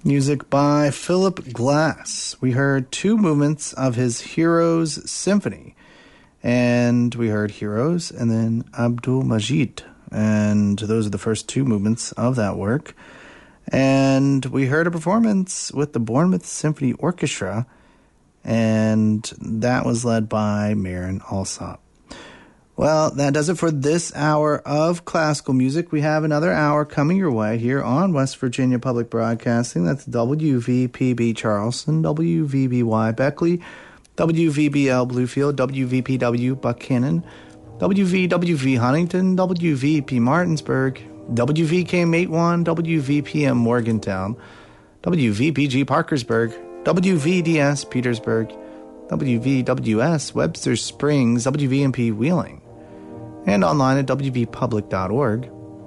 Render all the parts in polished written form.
Music by Philip Glass. We heard two movements of his Heroes Symphony. And we heard Heroes and then Abdul Majid. And those are the first two movements of that work. And we heard a performance with the Bournemouth Symphony Orchestra. And that was led by Marin Alsop. Well, that does it for this hour of classical music. We have another hour coming your way here on West Virginia Public Broadcasting. That's WVPB Charleston, WVBY Beckley, WVBL Bluefield, WVPW Buchanan, WVWV Huntington, WVP Martinsburg, WVK Matewan, WVPM Morgantown, WVPG Parkersburg, WVDS Petersburg, WVWS Webster Springs, WVMP Wheeling, and online at wvpublic.org.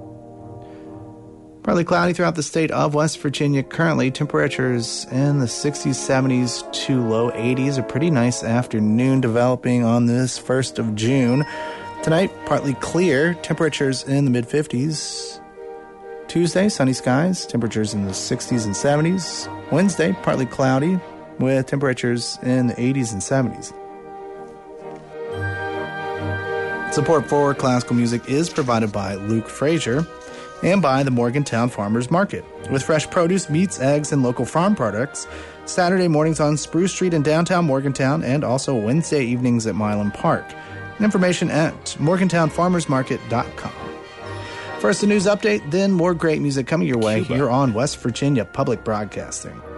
Partly cloudy throughout the state of West Virginia currently. Temperatures in the 60s, 70s to low 80s. A pretty nice afternoon developing on this 1st of June. Tonight, partly clear. Temperatures in the mid-50s. Tuesday, sunny skies. Temperatures in the 60s and 70s. Wednesday, partly cloudy with temperatures in the 80s and 70s. Support for classical music is provided by Luke Frazier and by the Morgantown Farmers Market. With fresh produce, meats, eggs, and local farm products, Saturday mornings on Spruce Street in downtown Morgantown and also Wednesday evenings at Milan Park. Information at morgantownfarmersmarket.com. First, a news update, then more great music coming your way here on West Virginia Public Broadcasting.